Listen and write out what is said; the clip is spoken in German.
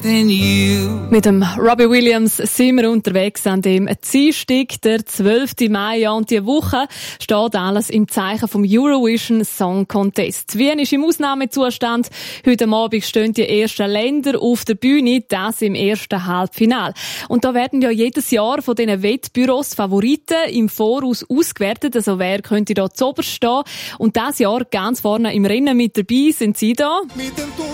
than you. Mit dem Robbie Williams sind wir unterwegs an dem Dienstag, der 12. Mai. Ja, und diese Woche steht alles im Zeichen vom Eurovision Song Contest. Wien ist im Ausnahmezustand. Heute Abend stehen die ersten Länder auf der Bühne, das im ersten Halbfinale. Und da werden ja jedes Jahr von diesen Wettbüros Favoriten im Voraus ausgewertet. Also wer könnte da zuoberst stehen? Und dieses Jahr ganz vorne im Rennen mit dabei sind sie da. Mit dem